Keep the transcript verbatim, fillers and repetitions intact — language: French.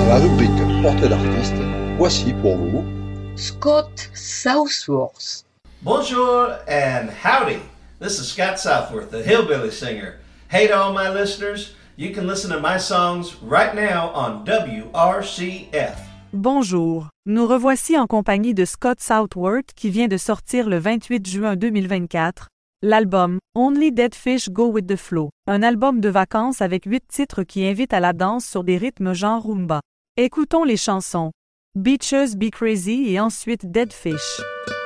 la rubrique Portrait d'artiste, voici pour vous Scott Southworth. Bonjour and howdy. This is Scott Southworth, the hillbilly singer. Hey to all my listeners, you can listen to my songs right now on W R C F. Bonjour, nous revoici en compagnie de Scott Southworth qui vient de sortir le vingt-huit juin deux mille vingt-quatre l'album Only Dead Fish Go With The Flow, un album de vacances avec huit titres qui invitent à la danse sur des rythmes genre rumba. Écoutons les chansons Beaches Be Crazy et ensuite Dead Fish.